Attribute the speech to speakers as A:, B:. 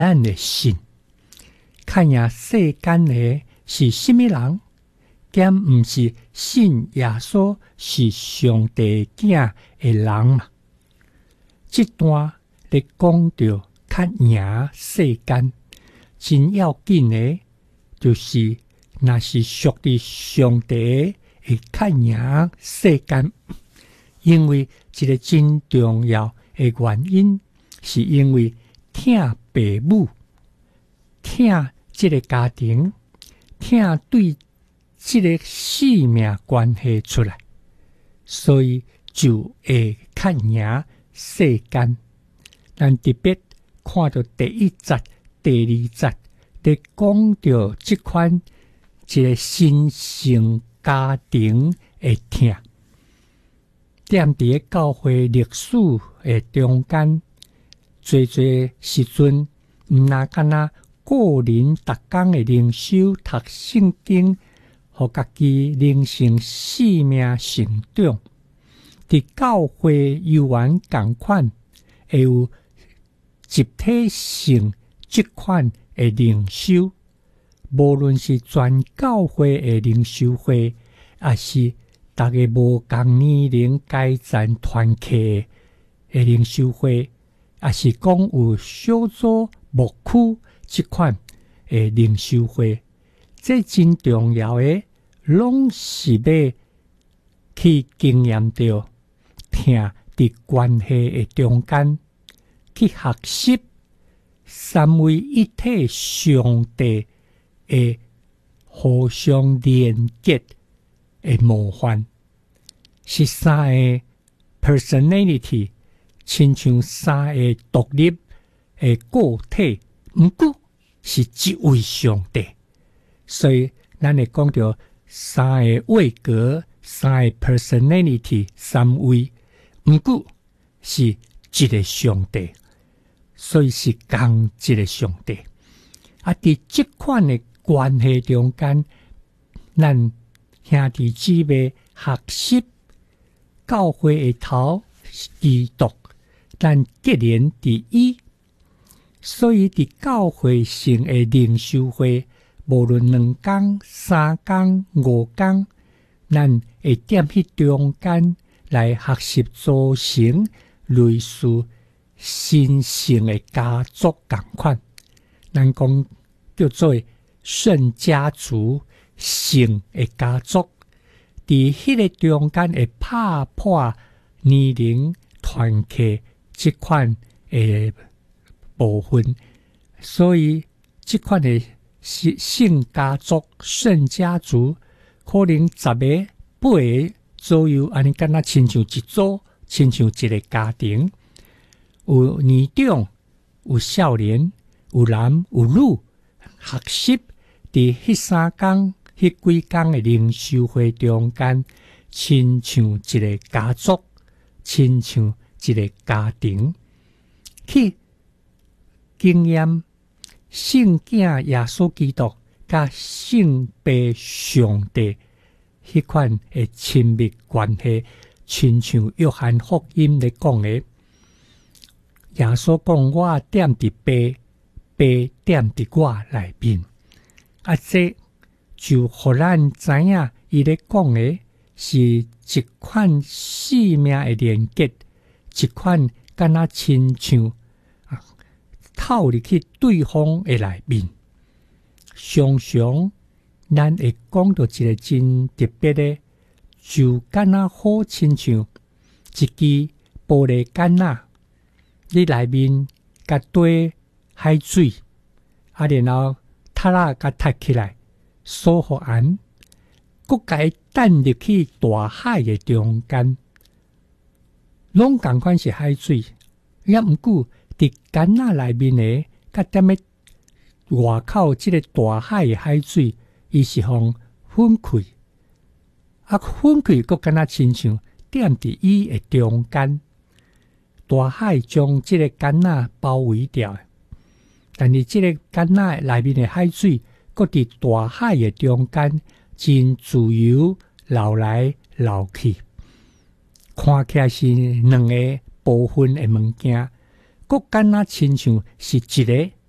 A: 咱的心，看呀世间的是什么人，兼毋是信耶稣是上帝囝的人嘛？这段咧讲到较赢世间，真要紧的，就是若是属于上帝会较赢世间，因为一个真重要的原因，是因为疼父母，疼这个家庭，疼对这个生命关系出来，所以就会较赢世间。咱特别看到第一节、第二节，在讲到这款一个新生家庭的疼。踮伫个教会历史的中间，侪时阵，毋那干那个人逐工的灵修、读圣经，互家己灵性生命成长。伫教会幼园共款，会有集体性即款的灵修，无论是全教会的灵修会，也是大家无共年龄阶层团契的灵修会，也是讲有小组牧区即款的灵修会，这真重要的，拢是要去经验到听伫关系的中间，去学习三位一体上帝的互相连结的模范，是三个 personality， 亲像三个独立的个体，毋过是一位上帝。所以咱会讲到三个位格，三个 personality， 三位，毋过是一个上帝，所以是同一个上帝。啊，伫即款的关系中间，咱兄弟姊妹学习教会的头基督，咱结连伫伊。所以伫教会性的灵修会，无论2天、3天、5天，咱会踮迄中间来学习组成类似新生的家族同款。咱讲叫做圣家族、圣的家族，伫迄个中间会拍破年龄团契即款的部分，所以即款的圣家族、圣家族，可能10个、8个左右，安尼敢若亲像一组，亲像一个家庭，有年长，有少年，有男有女，学习伫迄3天、迄几天的灵修会中间，亲像一个家族，亲像一个家庭，去经验圣囝耶稣基督甲圣父上帝迄款的亲密关系，亲像约翰福音咧讲的，耶稣讲：我踮伫爸，爸踮伫我内面。啊，这就互咱知影，伊咧讲的是一款生命的连结，一款敢若亲像透入去对方的内面。常常咱会讲到一个真特别的，就敢若好亲像一支玻璃杆仔，你内面甲堆海水，啊，然后塔仔甲踢起来，锁互安，佮甲伊等入去大海的中间，拢共款是海水，也毋过伫杆仔内面的，甲踮咧外口即个大海的海水，伊是互分开，啊，分开佮敢若亲像踮伫伊的中间，大海将即个杆仔包围掉。但是即个杆仔内面的海水，搁伫大海的中间，真自由流来流去，看起来是两个部分的物件，搁敢若亲像是一个